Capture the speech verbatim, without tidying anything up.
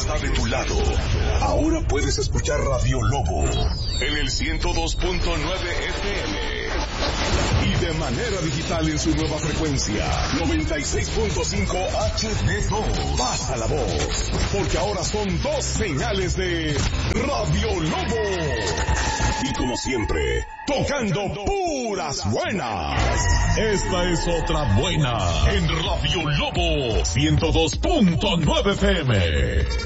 está de tu lado. Ahora puedes escuchar Radio Lobo en el ciento dos punto nueve F M. Y de manera digital en su nueva frecuencia, noventa y seis punto cinco H D dos. Pasa la voz, porque ahora son dos señales de Radio Lobo. Y como siempre, tocando puras buenas. Esta es otra buena en Radio Lobo ciento dos punto nueve F M.